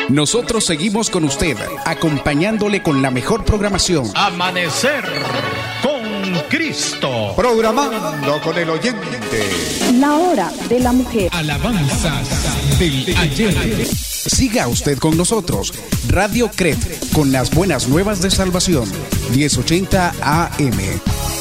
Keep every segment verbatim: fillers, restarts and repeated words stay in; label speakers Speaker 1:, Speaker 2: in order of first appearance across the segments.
Speaker 1: Nosotros seguimos con usted, acompañándole con la mejor programación.
Speaker 2: Amanecer con Cristo.
Speaker 3: Programando con el oyente.
Speaker 4: La hora de la mujer.
Speaker 2: Alabanzas del ayer.
Speaker 1: Siga usted con nosotros. Radio C R E T, con las buenas nuevas de salvación. diez ochenta A M.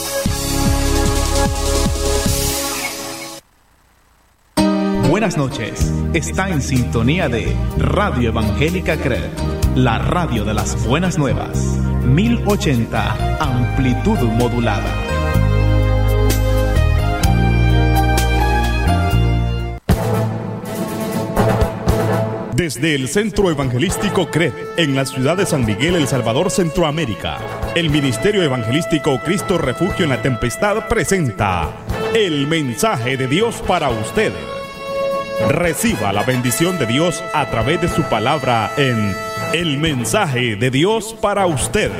Speaker 5: Buenas noches. Está en sintonía de Radio Evangélica C R E T, la radio de las buenas nuevas. mil ochenta, amplitud modulada.
Speaker 6: Desde el Centro Evangelístico C R E T, en la ciudad de San Miguel, El Salvador, Centroamérica, el Ministerio Evangelístico Cristo Refugio en la Tempestad presenta el mensaje de Dios para usted. Reciba la bendición de Dios a través de su palabra en el mensaje de Dios para usted.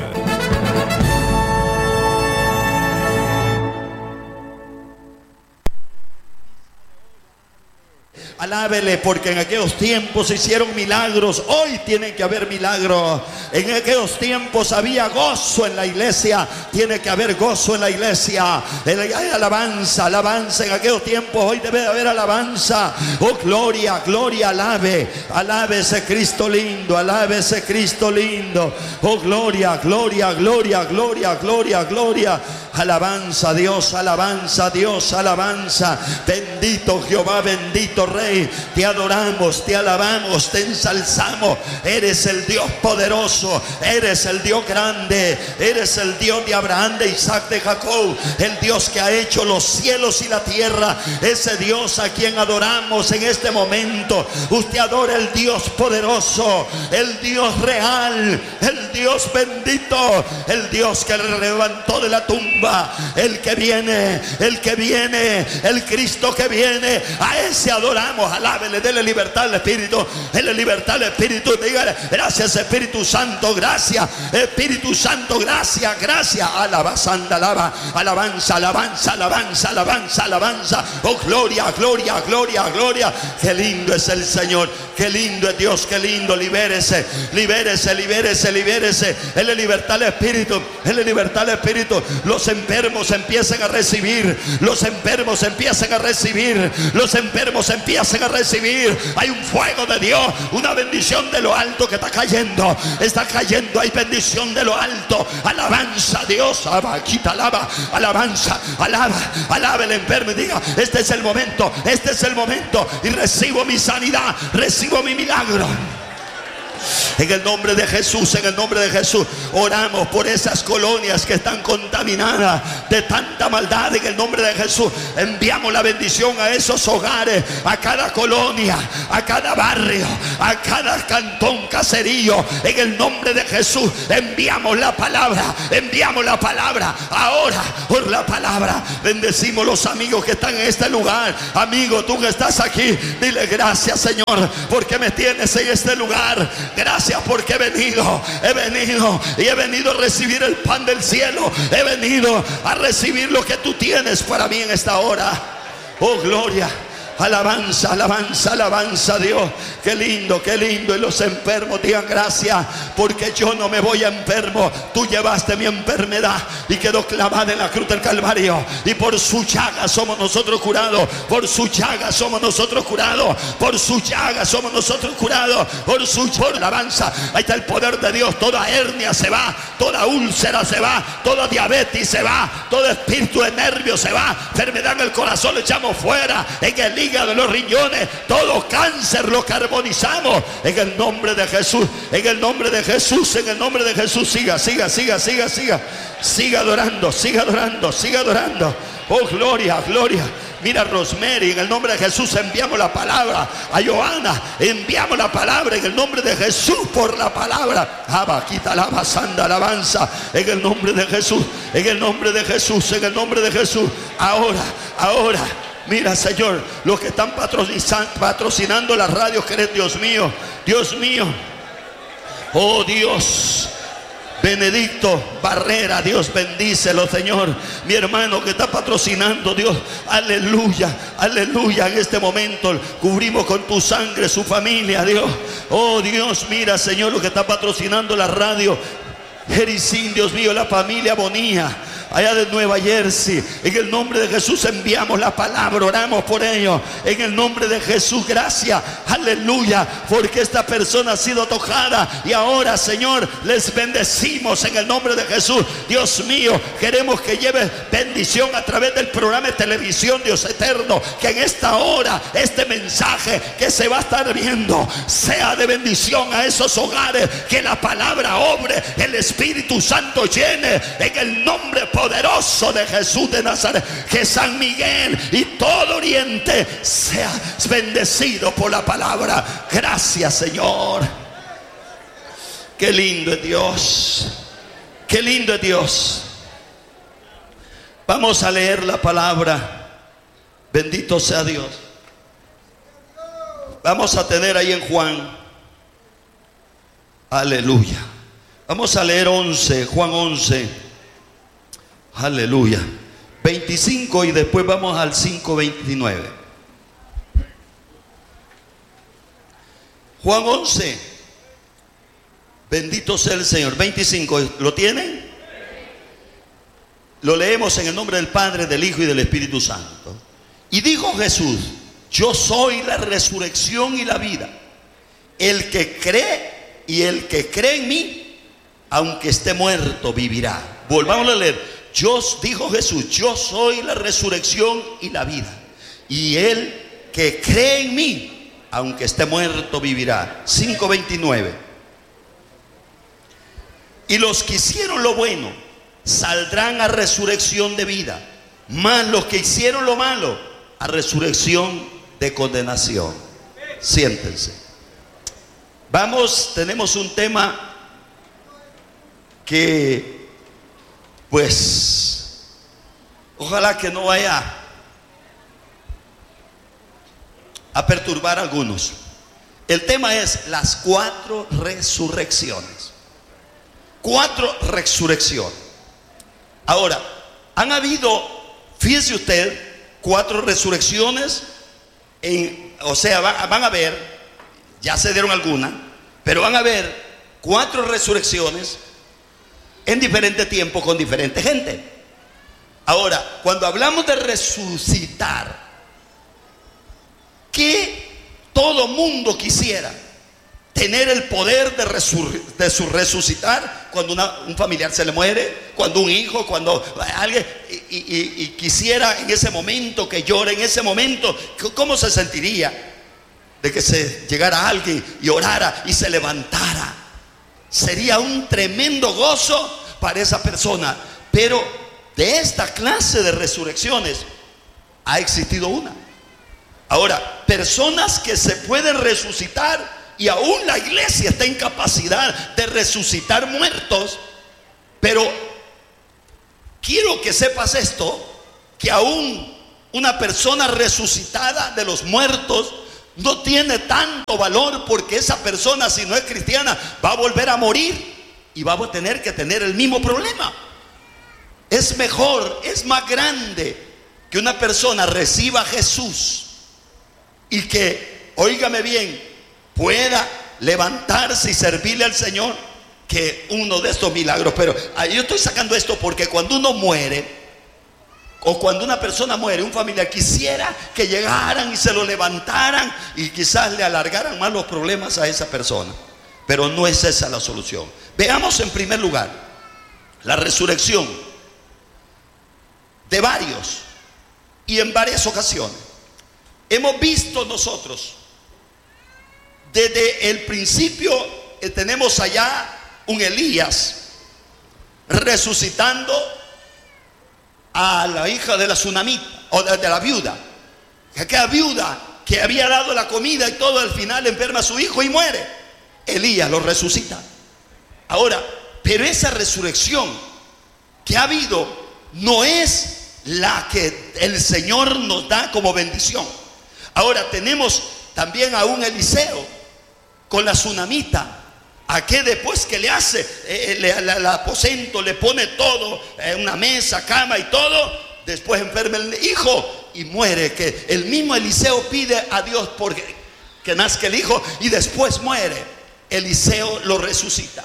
Speaker 7: Alábele, porque en aquellos tiempos se hicieron milagros. Hoy tienen que haber milagros. En aquellos tiempos había gozo en la iglesia. Tiene que haber gozo en la iglesia. Hay alabanza, alabanza. En aquellos tiempos hoy debe haber alabanza. Oh, gloria, gloria, alabe. Alabe ese Cristo lindo, alabe ese Cristo lindo. Oh, gloria, gloria, gloria, gloria, gloria, gloria. Alabanza a Dios, alabanza a Dios, alabanza. Bendito Jehová, bendito Rey. Te adoramos, te alabamos, te ensalzamos. Eres el Dios poderoso, eres el Dios grande, eres el Dios de Abraham, de Isaac, de Jacob, el Dios que ha hecho los cielos y la tierra. Ese Dios a quien adoramos en este momento. Usted adora el Dios poderoso, el Dios real, el Dios bendito, el Dios que le levantó de la tumba, el que viene, el que viene, el Cristo que viene. A ese adoramos. Alábele, dele libertad al Espíritu, dele libertad al Espíritu. Dígale, gracias Espíritu Santo, gracias Espíritu Santo, gracias, gracias. Alabanza, alaba, alabanza, alabanza, alabanza, alabanza, alabanza. Oh, gloria, gloria, gloria, gloria. Qué lindo es el Señor, qué lindo es Dios, qué lindo. Libérese, libérese, libérese, libérese. Dele libertad al Espíritu, dele libertad al Espíritu. Los enfermos empiecen a recibir, los enfermos empiecen a recibir, los enfermos empiecen a recibir. Hay un fuego de Dios, una bendición de lo alto que está cayendo, está cayendo. Hay bendición de lo alto. Alabanza a Dios, quita, alaba, alabanza, alaba, alaba el enfermo y diga, este es el momento, este es el momento, y recibo mi sanidad, recibo mi milagro. En el nombre de Jesús, en el nombre de Jesús, oramos por esas colonias que están contaminadas de tanta maldad. En el nombre de Jesús, enviamos la bendición a esos hogares, a cada colonia, a cada barrio, a cada cantón, caserío. En el nombre de Jesús, enviamos la palabra, enviamos la palabra. Ahora, por la palabra, bendecimos los amigos que están en este lugar. Amigo, tú que estás aquí, dile gracias, Señor, porque me tienes en este lugar. Gracias porque he venido, he venido y he venido a recibir el pan del cielo. He venido a recibir lo que tú tienes para mí en esta hora. Oh, gloria. Alabanza, alabanza, alabanza a Dios. Qué lindo, qué lindo. Y los enfermos digan gracias, porque yo no me voy enfermo. Tú llevaste mi enfermedad y quedó clavada en la cruz del Calvario. Y por su llaga somos nosotros curados. Por su llaga somos nosotros curados. Por su llaga somos nosotros curados. Por su por alabanza. Ahí está el poder de Dios. Toda hernia se va, toda úlcera se va, toda diabetes se va, todo espíritu de nervios se va, enfermedad en el corazón lo echamos fuera, en el hígado, de los riñones, todo cáncer lo carbonizamos en el nombre de Jesús, en el nombre de Jesús, en el nombre de Jesús. Siga, siga, siga, siga, siga, siga adorando, siga adorando, siga adorando. Oh, gloria, gloria. Mira, Rosemary, en el nombre de Jesús enviamos la palabra. A Joana enviamos la palabra en el nombre de Jesús, por la palabra. Abaquita, alabanza, alabanza en el nombre de Jesús, en el nombre de Jesús, en el nombre de Jesús. Ahora, ahora. Mira, Señor, los que están patrocinando las radios, que eres Dios mío, Dios mío. Oh, Dios, Benedicto Barrera, Dios bendícelo, Señor. Mi hermano que está patrocinando, Dios, aleluya, aleluya. En este momento cubrimos con tu sangre su familia, Dios. Oh Dios, mira, Señor, lo que está patrocinando la radio Jericín, Dios mío, la familia Bonilla, allá de Nueva Jersey. En el nombre de Jesús enviamos la palabra, oramos por ellos. En el nombre de Jesús, gracias, aleluya, porque esta persona ha sido tocada. Y ahora, Señor, les bendecimos en el nombre de Jesús. Dios mío, queremos que lleves bendición a través del programa de televisión, Dios eterno. Que en esta hora, este mensaje que se va a estar viendo sea de bendición a esos hogares. Que la palabra obre, el Espíritu Santo llene, en el nombre poderoso de Jesús de Nazaret. Que San Miguel y todo Oriente sea bendecido por la palabra. Gracias, Señor. Qué lindo es Dios, qué lindo es Dios. Vamos a leer la palabra. Bendito sea Dios. Vamos a tener ahí en Juan, aleluya. Vamos a leer once, Juan once, aleluya, veinticinco, y después vamos al cinco veintinueve. Juan once, bendito sea el Señor. veinticinco, ¿lo tienen? Lo leemos en el nombre del Padre, del Hijo y del Espíritu Santo. Y dijo Jesús: yo soy la resurrección y la vida. El que cree y el que cree en mí, aunque esté muerto, vivirá. Volvamos a leer. Yo, dijo Jesús, yo soy la resurrección y la vida. Y el que cree en mí, aunque esté muerto, vivirá. cinco veintinueve. Y los que hicieron lo bueno saldrán a resurrección de vida, mas los que hicieron lo malo a resurrección de condenación. Siéntense. Vamos, tenemos un tema que, pues, ojalá que no vaya a perturbar a algunos. El tema es las cuatro resurrecciones. Cuatro resurrecciones. Ahora, han habido, fíjese usted, cuatro resurrecciones en, o sea, van, van a ver, ya se dieron algunas, pero van a ver cuatro resurrecciones en diferente tiempo con diferente gente. Ahora, cuando hablamos de resucitar, ¿qué todo mundo quisiera? Tener el poder de, resur de su resucitar cuando una, un familiar se le muere, cuando un hijo, cuando alguien y, y, y quisiera en ese momento que llore, en ese momento, ¿cómo se sentiría? De que se llegara alguien y orara y se levantara. Sería un tremendo gozo para esa persona. Pero de esta clase de resurrecciones ha existido una. Ahora, personas que se pueden resucitar, y aún la iglesia está en capacidad de resucitar muertos. Pero quiero que sepas esto, que aún una persona resucitada de los muertos no tiene tanto valor, porque esa persona, si no es cristiana, va a volver a morir y va a tener que tener el mismo problema. Es mejor, es más grande que una persona reciba a Jesús y que, óigame bien, pueda levantarse y servirle al Señor, que uno de estos milagros. Pero yo estoy sacando esto porque cuando uno muere, o cuando una persona muere, un familiar, quisiera que llegaran y se lo levantaran y quizás le alargaran más los problemas a esa persona. Pero no es esa la solución. Veamos en primer lugar la resurrección de varios y en varias ocasiones. Hemos visto nosotros desde el principio, eh, tenemos allá un Elías resucitando a la hija de la tsunamita, o de, de la viuda. Aquella viuda que había dado la comida y todo, al final enferma a su hijo y muere. Elías lo resucita. Ahora, pero esa resurrección que ha habido no es la que el Señor nos da como bendición. Ahora tenemos también a un Eliseo con la tsunamita. ¿A qué después que le hace eh, le, el, el aposento, le pone todo, eh, una mesa, cama y todo? Después enferma el hijo y muere. Que el mismo Eliseo pide a Dios porque que nazca el hijo y después muere. Eliseo lo resucita.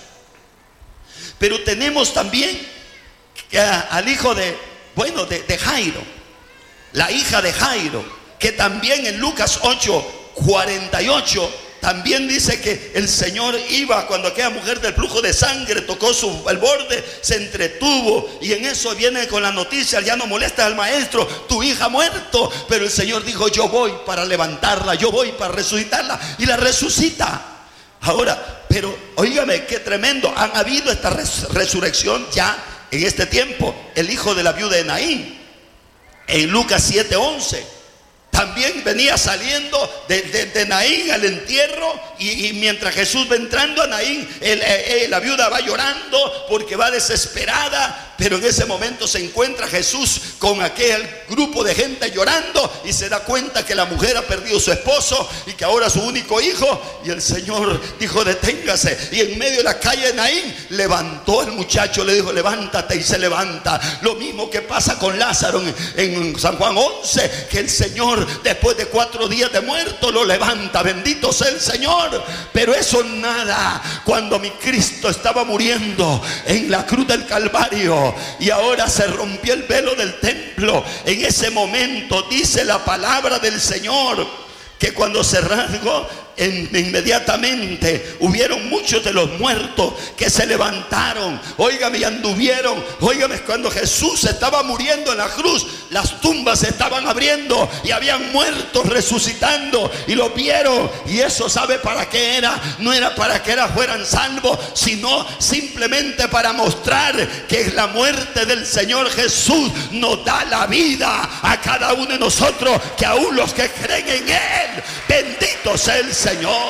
Speaker 7: Pero tenemos también que, a, al hijo de, bueno, de, de Jairo, la hija de Jairo, que también en Lucas ocho cuarenta y ocho también dice que el Señor iba cuando aquella mujer del flujo de sangre tocó su, el borde, se entretuvo, y en eso viene con la noticia: ya no molestas al maestro, tu hija ha muerto. Pero el Señor dijo: yo voy para levantarla, yo voy para resucitarla, y la resucita. Ahora, pero óigame, qué tremendo, han habido esta res, resurrección ya en este tiempo. El hijo de la viuda de Naín, en Lucas siete once, también venía saliendo de, de, de Naín al entierro, y, y mientras Jesús va entrando a Naín, el, el, la viuda va llorando porque va desesperada. Pero en ese momento se encuentra Jesús con aquel grupo de gente llorando y se da cuenta que la mujer ha perdido su esposo y que ahora su único hijo. Y el Señor dijo: deténgase. Y en medio de la calle de Naín levantó el muchacho, le dijo: levántate, y se levanta. Lo mismo que pasa con Lázaro en, en San Juan once, que el Señor después de cuatro días de muerto lo levanta. Bendito sea el Señor. Pero eso nada, cuando mi Cristo estaba muriendo en la cruz del Calvario y ahora se rompió el velo del templo, en ese momento dice la palabra del Señor que cuando se rasgó, en, inmediatamente hubieron muchos de los muertos que se levantaron, óigame, y anduvieron. Óigame, cuando Jesús estaba muriendo en la cruz, las tumbas se estaban abriendo y habían muertos resucitando, y lo vieron. Y eso, ¿sabe para qué era? No era para que era, fueran salvos, sino simplemente para mostrar que la muerte del Señor Jesús nos da la vida a cada uno de nosotros, que aún los que creen en Él, bendito sea el Señor.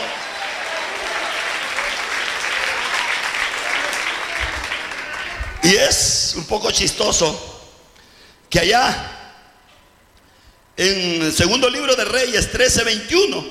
Speaker 7: Y es un poco chistoso que allá en el segundo libro de Reyes trece veintiuno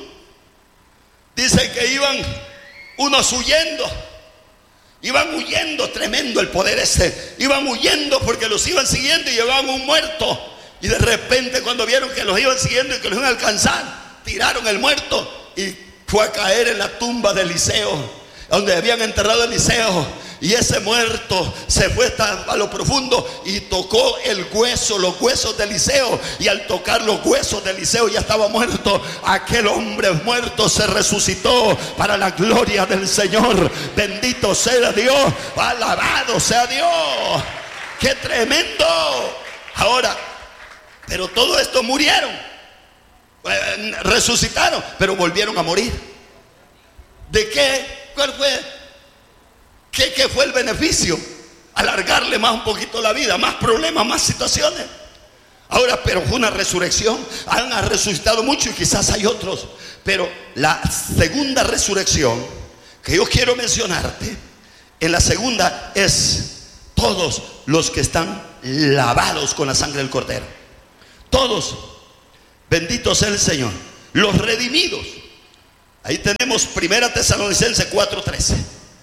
Speaker 7: dice que iban unos huyendo, iban huyendo, tremendo el poder este, iban huyendo porque los iban siguiendo y llevaban un muerto. Y de repente, cuando vieron que los iban siguiendo y que los iban a alcanzar, tiraron el muerto y fue a caer en la tumba de Eliseo, donde habían enterrado a Eliseo. Y ese muerto se fue hasta a lo profundo y tocó el hueso, los huesos de Eliseo. Y al tocar los huesos de Eliseo ya estaba muerto. Aquel hombre muerto se resucitó para la gloria del Señor. Bendito sea Dios, alabado sea Dios. ¡Qué tremendo! Ahora, pero todo esto murieron, eh, resucitaron, pero volvieron a morir. ¿De qué? ¿Cuál fue? ¿Qué, qué fue el beneficio? Alargarle más un poquito la vida, más problemas, más situaciones. Ahora, pero fue una resurrección. Han resucitado mucho y quizás hay otros, pero la segunda resurrección que yo quiero mencionarte, en la segunda es todos los que están lavados con la sangre del Cordero. Todos, bendito sea el Señor. Los redimidos. Ahí tenemos primera Tesalonicenses cuatro trece.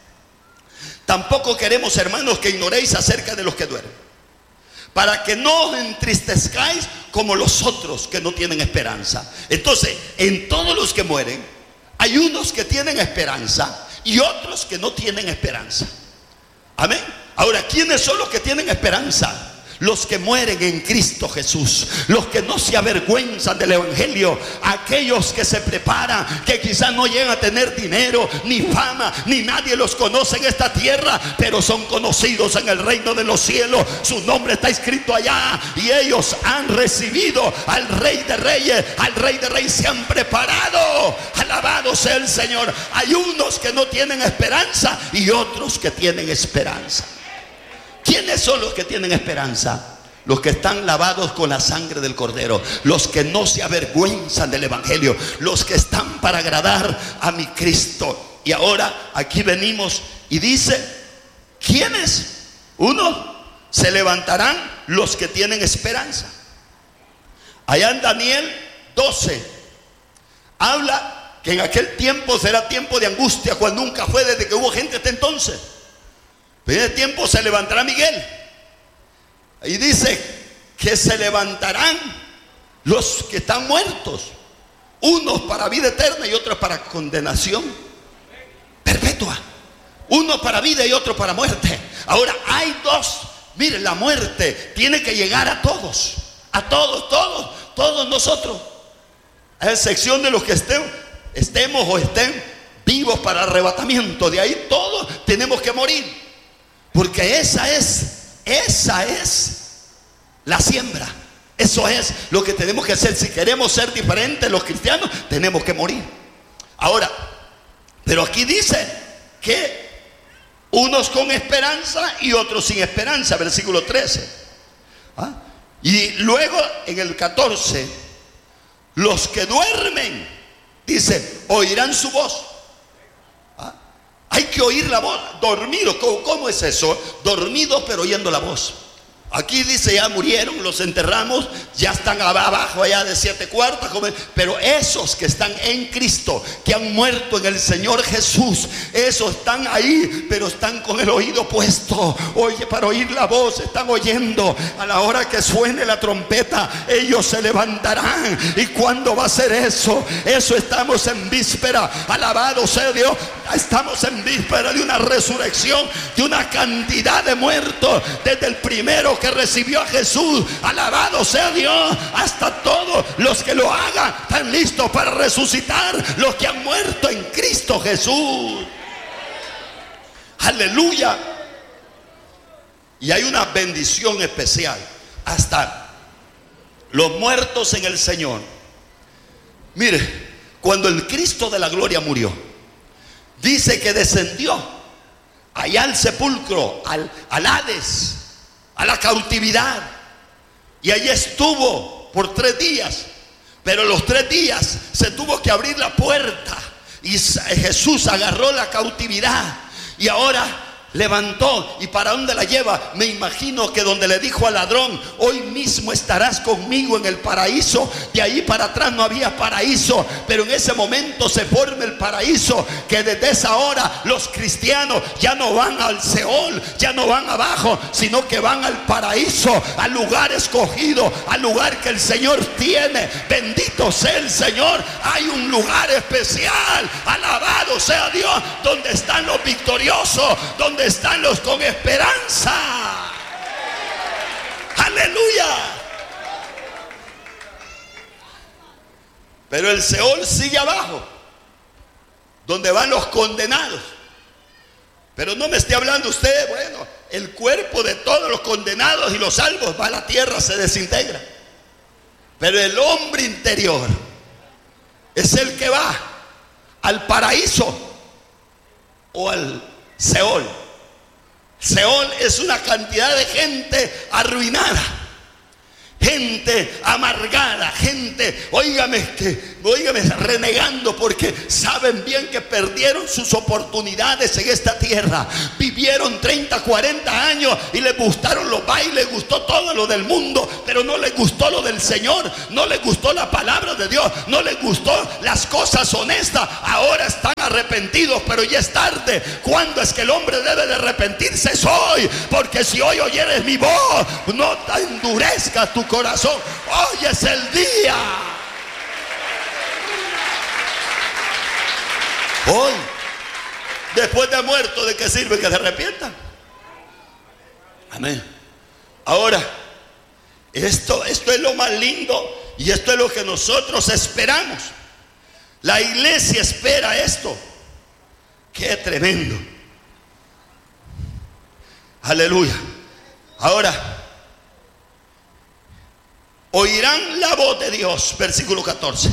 Speaker 7: Tampoco queremos, hermanos, que ignoréis acerca de los que duermen, para que no os entristezcáis como los otros que no tienen esperanza. Entonces, en todos los que mueren hay unos que tienen esperanza y otros que no tienen esperanza. Amén. Ahora, ¿quiénes son los que tienen esperanza? Los que mueren en Cristo Jesús, los que no se avergüenzan del Evangelio, aquellos que se preparan, que quizás no llegan a tener dinero, ni fama, ni nadie los conoce en esta tierra, pero son conocidos en el reino de los cielos. Su nombre está escrito allá y ellos han recibido al Rey de Reyes, al Rey de Reyes. Se han preparado. Alabado sea el Señor. Hay unos que no tienen esperanza y otros que tienen esperanza. ¿Quiénes son los que tienen esperanza? Los que están lavados con la sangre del Cordero, los que no se avergüenzan del Evangelio, los que están para agradar a mi Cristo. Y ahora aquí venimos y dice, ¿quiénes? Uno, se levantarán los que tienen esperanza. Allá en Daniel doce habla que en aquel tiempo será tiempo de angustia, cual nunca fue desde que hubo gente hasta entonces. Pero en ese tiempo se levantará Miguel. Ahí dice que se levantarán los que están muertos, unos para vida eterna y otros para condenación perpetua. Uno para vida y otro para muerte. Ahora hay dos. Miren, la muerte tiene que llegar a todos, a todos, todos, todos nosotros, a excepción de los que estén, estemos o estén vivos para arrebatamiento. De ahí todos tenemos que morir, porque esa es, esa es la siembra. Eso es lo que tenemos que hacer. Si queremos ser diferentes los cristianos, tenemos que morir. Ahora, pero aquí dice que unos con esperanza y otros sin esperanza, versículo trece. ¿Ah? Y luego en el catorce, los que duermen, dice, oirán su voz. ¿Ah? Hay que oír la voz. Dormidos, ¿cómo, cómo es eso? Dormidos pero oyendo la voz. Aquí dice, ya murieron, los enterramos, ya están abajo allá de siete cuartas, pero esos que están en Cristo, que han muerto en el Señor Jesús, esos están ahí, pero están con el oído puesto, oye, para oír la voz, están oyendo. A la hora que suene la trompeta, ellos se levantarán. ¿Y cuándo va a ser eso? Eso estamos en víspera, alabado sea Dios, estamos en víspera de una resurrección, de una cantidad de muertos, desde el primero que recibió a Jesús, alabado sea Dios, hasta todos los que lo hagan están listos para resucitar, los que han muerto en Cristo Jesús. Aleluya. Y hay una bendición especial hasta los muertos en el Señor. Mire, cuando el Cristo de la gloria murió, dice que descendió allá al sepulcro, al, al Hades, a la cautividad, y allí estuvo por tres días. Pero los tres días se tuvo que abrir la puerta y Jesús agarró la cautividad y ahora levantó. ¿Y para dónde la lleva? Me imagino que donde le dijo al ladrón, hoy mismo estarás conmigo en el paraíso. De ahí para atrás no había paraíso, pero en ese momento se forma el paraíso, que desde esa hora los cristianos ya no van al Seol, ya no van abajo, sino que van al paraíso, al lugar escogido, al lugar que el Señor tiene. Bendito sea el Señor. Hay un lugar especial, alabado sea Dios, donde están los victoriosos, donde están los con esperanza. Aleluya. Pero el Seol sigue abajo, donde van los condenados. Pero no me esté hablando usted, bueno, el cuerpo de todos los condenados y los salvos va a la tierra, se desintegra. Pero el hombre interior es el que va al paraíso o al Seol. Seol es una cantidad de gente arruinada, gente amargada, gente, óigame, que, óigame, renegando porque saben bien que perdieron sus oportunidades en esta tierra. Vivieron treinta, cuarenta años y les gustaron los bailes, gustó todo lo del mundo, pero no les gustó lo del Señor, no les gustó la palabra de Dios, no les gustó las cosas honestas. Ahora están arrepentidos, pero ya es tarde. ¿Cuándo es que el hombre debe de arrepentirse? Es hoy, porque si hoy oyeres mi voz, no te endurezcas tu corazón. Hoy es el día. Hoy, después de muerto, ¿de qué sirve que se arrepientan? Amén. Ahora, esto, esto es lo más lindo y esto es lo que nosotros esperamos. La iglesia espera esto. Qué tremendo. Aleluya. Ahora, oirán la voz de Dios, versículo catorce.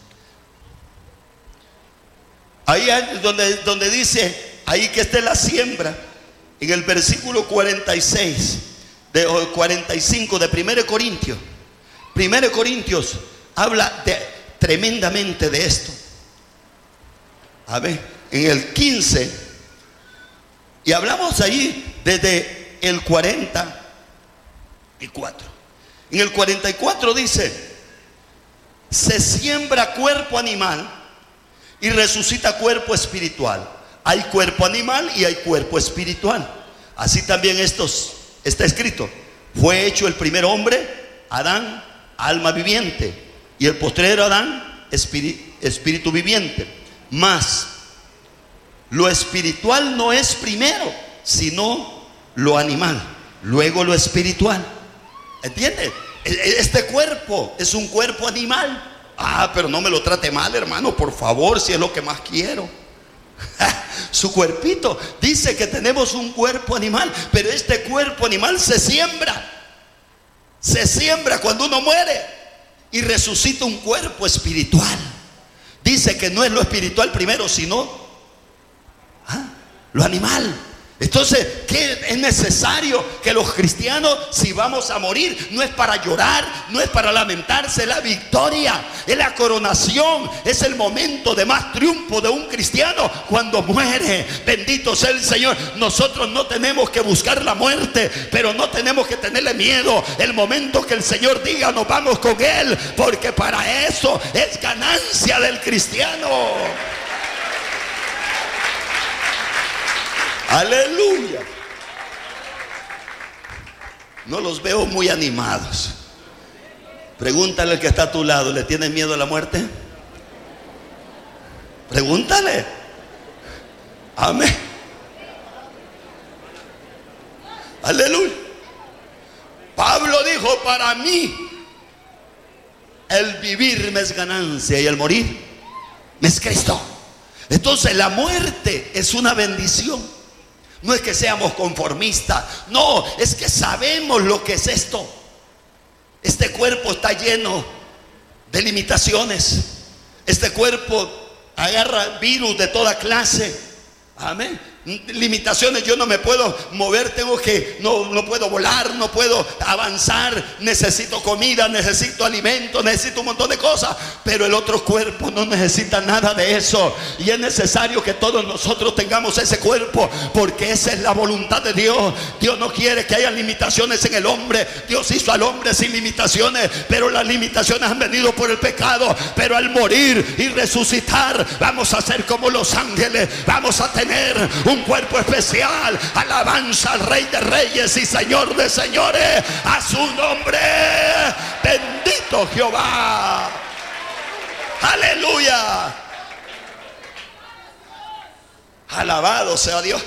Speaker 7: Ahí es donde, donde dice, ahí que está la siembra, en el versículo cuarenta y seis, de, o cuarenta y cinco de primero Corintios. primero Corintios habla de, tremendamente de esto. A ver, en el quince, y hablamos ahí desde el cuarenta y cuatro. En el cuarenta y cuatro dice, se siembra cuerpo animal y resucita cuerpo espiritual. Hay cuerpo animal y hay cuerpo espiritual. Así también estos, está escrito: fue hecho el primer hombre, Adán, alma viviente, y el postrero Adán, espíritu, espíritu viviente. Mas lo espiritual no es primero, sino lo animal, luego lo espiritual. ¿Entiende? Este cuerpo es un cuerpo animal. Ah, pero no me lo trate mal, hermano, por favor, si es lo que más quiero. Su cuerpito. Dice que tenemos un cuerpo animal, pero este cuerpo animal se siembra. Se siembra cuando uno muere y resucita un cuerpo espiritual. Dice que no es lo espiritual primero, sino ¿ah? lo animal. Entonces, ¿qué es necesario que los cristianos, si vamos a morir, no es para llorar, no es para lamentarse? La victoria, es la coronación, es el momento de más triunfo de un cristiano cuando muere. Bendito sea el Señor. Nosotros no tenemos que buscar la muerte, pero no tenemos que tenerle miedo. El momento que el Señor diga, nos vamos con Él, porque para eso es ganancia del cristiano. Aleluya. No los veo muy animados. Pregúntale al que está a tu lado, ¿le tienes miedo a la muerte? Pregúntale. Amén. Aleluya. Pablo dijo: para mí el vivir me es ganancia y el morir me es Cristo. Entonces la muerte es una bendición. No es que seamos conformistas, no, es que sabemos lo que es esto. Este cuerpo está lleno de limitaciones. Este cuerpo agarra virus de toda clase. Amén. Limitaciones, yo no me puedo mover, tengo que, no, no puedo volar, no puedo avanzar, necesito comida, necesito alimento, necesito un montón de cosas, pero el otro cuerpo no necesita nada de eso. Y es necesario que todos nosotros tengamos ese cuerpo, porque esa es la voluntad de Dios. Dios no quiere que haya limitaciones en el hombre. Dios hizo al hombre sin limitaciones, pero las limitaciones han venido por el pecado. Pero al morir y resucitar, vamos a ser como los ángeles, vamos a tener un cuerpo especial. Alabanza al Rey de Reyes y Señor de Señores, a su nombre. Bendito Jehová. Aleluya. Alabado sea Dios.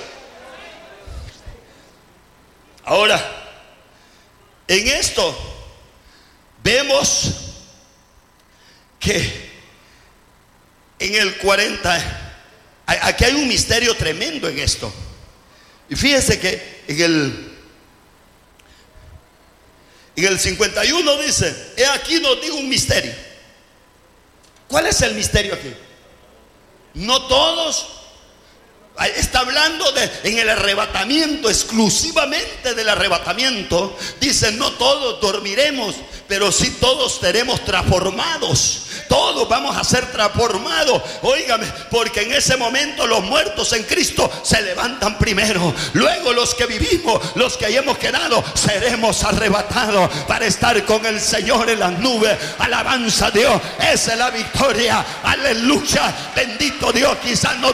Speaker 7: Ahora, en esto vemos que en el cuarenta, aquí hay un misterio tremendo en esto. Y fíjese que en el en el cincuenta y uno dice: he aquí nos digo un misterio. ¿Cuál es el misterio aquí? No todos. Está hablando de en el arrebatamiento, exclusivamente del arrebatamiento. Dice: no todos dormiremos, pero sí todos seremos transformados. Todos vamos a ser transformados. Óigame, porque en ese momento los muertos en Cristo se levantan primero. Luego los que vivimos, los que hayamos quedado, seremos arrebatados para estar con el Señor en las nubes. Alabanza a Dios. Esa es la victoria. Aleluya. Bendito Dios. Quizás no